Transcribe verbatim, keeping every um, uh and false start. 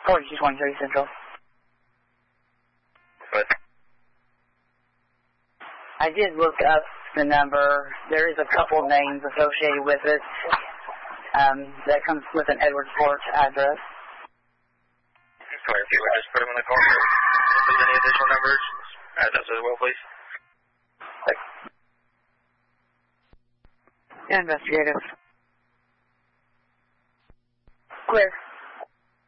forty-two twenty-three Central. What? I did look up the number. There is a couple names associated with it. Um, that comes with an Edwardsport address. Sorry, if you would just put them in the car. If there's any additional numbers, add those as well, please. Investigative. Clear.